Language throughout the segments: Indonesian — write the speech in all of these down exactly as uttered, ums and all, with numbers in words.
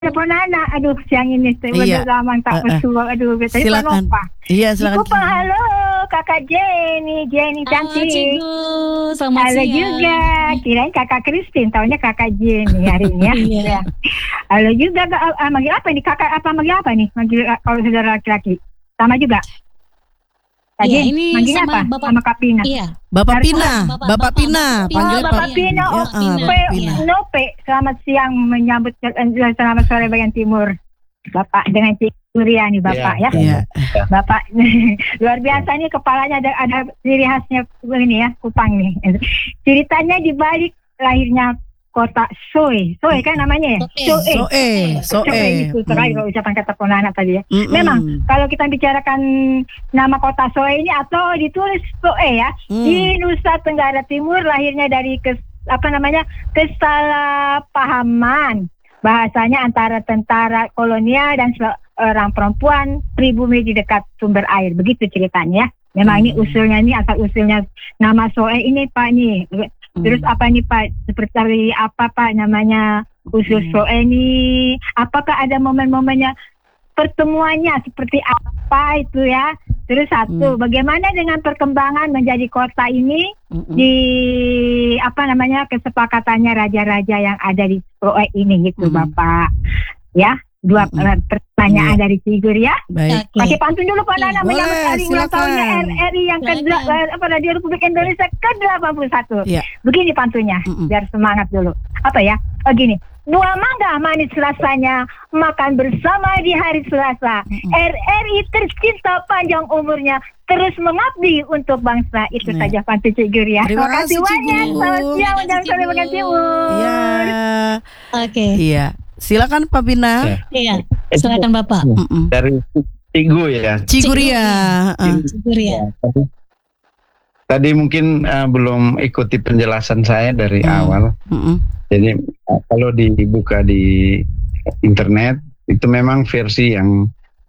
telepon anak, aduh siang ini Iya. udah lama tak Uh, uh. bersuara, aduh tadi Silakan. lupa. Iya, silakan. Ibu Pak, halo kakak Jenny, Jenny Halo cantik. Cikgu, selamat Halo siang. juga, kirain kakak Christine, taunya kakak Jenny hari ini ya. Iya. Ya. Halo juga, Kak, ah, manggil apa nih kakak, apa manggil apa nih, manggil ah, kalau saudara laki-laki, sama juga. Tadi Iya, ini manggilnya sama apa? Bapak- Sama Kak Pina. Iya. Bapak Bapak- Pina, Bapak- Bapak Bapak- Pina, Bapak- panggil Oh, Bapak Pak. Pino, Ya, oh, ah, Pina. Bapak Pe- Pina. Nope, selamat siang menyambut eh, selamat sore bagian timur. Bapak dengan Cik Surya nih Bapak ya. Iya. Bapak luar biasa nih, kepalanya ada ada ciri khasnya ini ya, Kupang nih. Ceritanya di balik lahirnya kota Soe. Soe kan namanya ya? Soe. Soe, Soe. Itu terakhir kalau ucapan kata Ponana tadi ya. Mm-mm. Memang kalau kita bicarakan nama kota Soe ini atau ditulis Soe ya, Hmm. di Nusa Tenggara Timur, lahirnya dari kes, apa namanya kesalahpahaman bahasanya antara tentara kolonial dan seorang perempuan pribumi di dekat sumber air. Begitu ceritanya ya. Memang ini usulnya ini asal usulnya nama Soe ini Pak nih. Terus apa nih Pak? Seperti apa Pak namanya usul Soe ini? Apakah ada momen-momennya pertemuannya seperti apa itu ya? Terus satu, Hmm. bagaimana dengan perkembangan menjadi kota ini Mm-mm. di apa namanya kesepakatannya raja-raja yang ada di Soe ini gitu Hmm. Bapak. Ya, dua Mm-mm. eh, pertanyaan Iya. dari Figur ya. Baik. Oke. Pakai pantun dulu Pak Nana Boleh, menyambut hari ulang silakan. tahunnya R R I yang ke Silakan. apa Radio Republik Indonesia ke delapan puluh satu. Iya. Begini pantunnya, Mm-mm. biar semangat dulu. Apa ya? Oh gini. Buah mangga manis rasanya, makan bersama di hari Selasa. Mm-mm. R R I tercinta panjang umurnya, terus mengabdi untuk bangsa. Itu Iya. saja pantun Cik Gur ya. Terima Terima kasih kasih, Cik banyak. Gur. Selamat siang Terima dan kasih, sore Cik bagian Gur. timur. Iya. Oke. Iya. Silakan Pak Pina. Ya. Iya. Silakan Bapak. Mm-mm. Dari Cigu ya. Ciguria. Heeh. Cikgu ya. Ya, tadi, tadi mungkin uh, belum ikuti penjelasan saya dari Hmm. awal. Mm-mm. Jadi uh, kalau dibuka di internet itu memang versi yang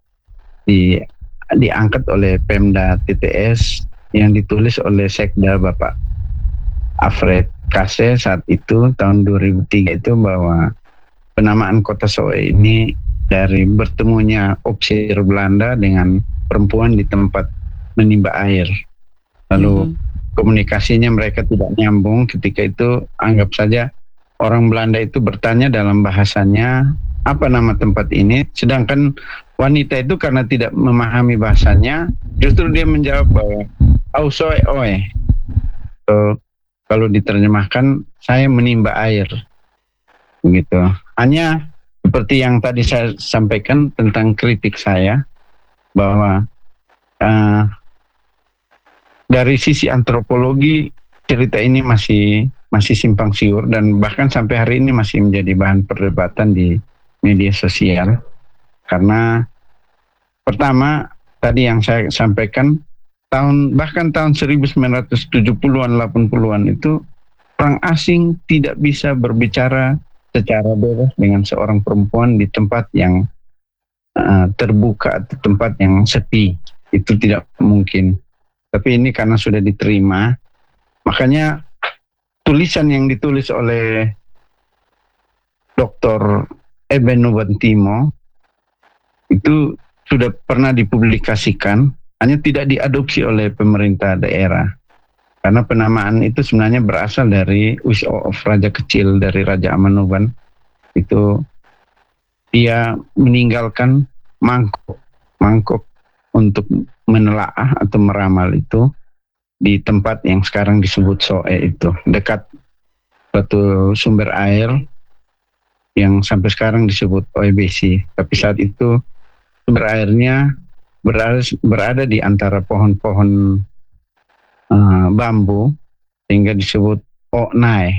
di diangkat oleh Pemda T T S yang ditulis oleh Sekda Bapak Alfred Kase saat itu tahun dua ribu tiga itu, bahwa penamaan kota Soe ini dari bertemunya opsir Belanda dengan perempuan di tempat menimba air. Lalu Mm. komunikasinya mereka tidak nyambung. Ketika itu anggap saja orang Belanda itu bertanya dalam bahasanya apa nama tempat ini, sedangkan wanita itu karena tidak memahami bahasanya justru dia menjawab bahwa au soe oe. So, kalau diterjemahkan saya menimba air, begitu. Hanya seperti yang tadi saya sampaikan tentang kritik saya, bahwa uh, dari sisi antropologi cerita ini masih masih simpang siur dan bahkan sampai hari ini masih menjadi bahan perdebatan di media sosial. Karena pertama tadi yang saya sampaikan, tahun bahkan tahun seribu sembilan ratus tujuh puluhan delapan puluhan itu orang asing tidak bisa berbicara secara bebas dengan seorang perempuan di tempat yang uh, terbuka atau tempat yang sepi. Itu tidak mungkin. Tapi ini karena sudah diterima, makanya tulisan yang ditulis oleh Doktor Eben Nubantimo itu sudah pernah dipublikasikan, hanya tidak diadopsi oleh pemerintah daerah. Karena penamaan itu sebenarnya berasal dari Wish of Raja Kecil, dari Raja Amanoban. Itu dia meninggalkan mangkok, mangkok untuk menelaah atau meramal itu di tempat yang sekarang disebut Soe itu, dekat suatu sumber air yang sampai sekarang disebut O E B C. Tapi saat itu sumber airnya berada, berada di antara pohon-pohon uh, bambu, sehingga disebut Oknai.